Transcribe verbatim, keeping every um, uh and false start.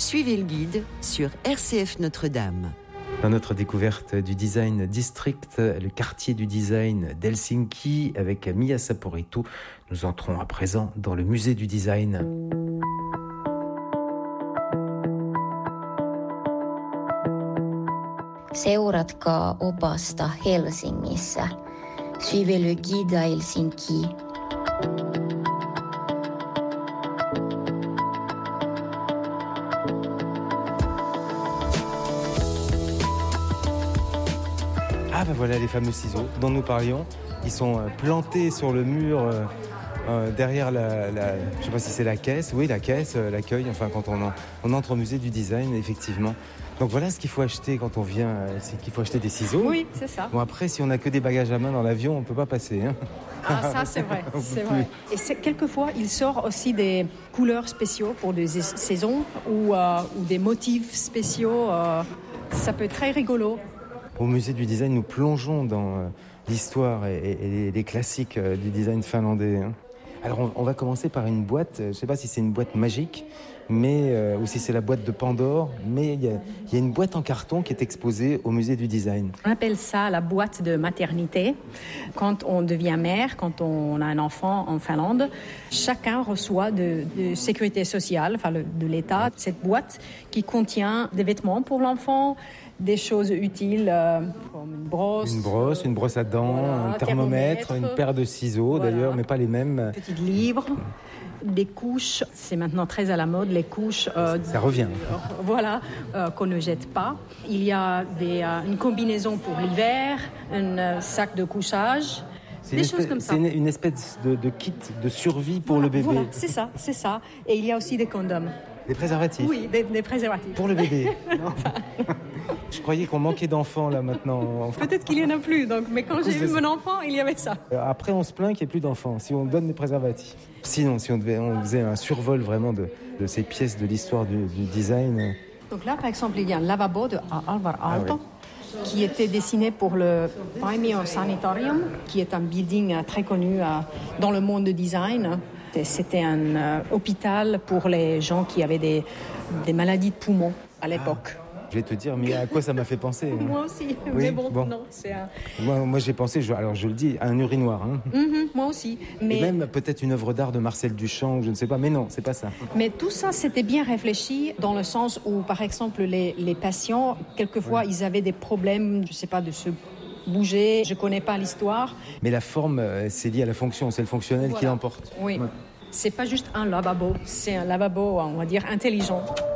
Suivez le guide sur R C F Notre-Dame. Dans notre découverte du Design District, le quartier du design d'Helsinki, avec Mia Saporetu, nous entrons à présent dans le musée du design. Seuratkaa opasta Helsingissä. Suivez le guide à Helsinki. Ah ben voilà les fameux ciseaux dont nous parlions. Ils sont plantés sur le mur euh, euh, derrière la, la... Je ne sais pas si c'est la caisse. Oui, la caisse, euh, l'accueil. Enfin, quand on, en, on entre au musée du design, effectivement. Donc voilà ce qu'il faut acheter quand on vient. Euh, c'est qu'il faut acheter des ciseaux. Oui, c'est ça. Bon après, si on n'a que des bagages à main dans l'avion, on ne peut pas passer. Hein. Ah ça c'est vrai, c'est vrai. Et c'est, quelquefois, il sort aussi des couleurs spéciaux pour des saisons ou, euh, ou des motifs spéciaux. Euh, ça peut être très rigolo. Au musée du design, nous plongeons dans euh, l'histoire et, et, et les, les classiques euh, du design finlandais. Hein. Alors, on, on va commencer par une boîte. Je ne sais pas si c'est une boîte magique, mais euh, ou si c'est la boîte de Pandore. Mais il y, y a une boîte en carton qui est exposée au musée du design. On appelle ça la boîte de maternité. Quand on devient mère, quand on a un enfant en Finlande, chacun reçoit de, de sécurité sociale, enfin le, de l'État, cette boîte qui contient des vêtements pour l'enfant, des choses utiles euh, comme une brosse. Une brosse, une brosse à dents, voilà, un thermomètre, thermomètre, une paire de ciseaux voilà. D'ailleurs, mais pas les mêmes. Petit livre, des couches, c'est maintenant très à la mode, les couches. Euh, Ça revient. Euh, voilà, euh, qu'on ne jette pas. Il y a des, euh, une combinaison pour l'hiver, un euh, sac de couchage. C'est des une, choses espèce, comme ça. C'est une, une espèce de, de kit de survie pour voilà, le bébé. Voilà, c'est ça, c'est ça. Et il y a aussi des condoms. Des préservatifs. Oui, des, des préservatifs. Pour le bébé. Non. Je croyais qu'on manquait d'enfants là maintenant. Peut-être qu'il n'y en a plus, donc, mais quand j'ai eu mon enfant, il y avait ça. Après, on se plaint qu'il n'y ait plus d'enfants, si on donne des préservatifs. Sinon, si on, devait, on faisait un survol vraiment de, de ces pièces de l'histoire du, du design. Donc là, par exemple, il y a un lavabo de Alvar Aalto. Ah, oui. Qui était dessiné pour le Paimio Sanitarium, qui est un building très connu dans le monde du design. C'était un euh, hôpital pour les gens qui avaient des, des maladies de poumons à l'époque. Ah, je vais te dire, mais à quoi ça m'a fait penser hein. Moi aussi, oui, mais bon, bon. non. C'est un... moi, moi, j'ai pensé, je, alors je le dis, à un urinoir. Hein. Mm-hmm, moi aussi. Mais... Et même peut-être une œuvre d'art de Marcel Duchamp, ou je ne sais pas, mais non, c'est pas ça. Mais tout ça, c'était bien réfléchi dans le sens où, par exemple, les, les patients, quelquefois, oui. Ils avaient des problèmes, je ne sais pas, de se bouger. Je ne connais pas l'histoire. Mais la forme, c'est lié à la fonction, c'est le fonctionnel voilà. qui l'emporte. Oui. Ouais. C'est pas juste un lavabo, c'est un lavabo, on va dire, intelligent.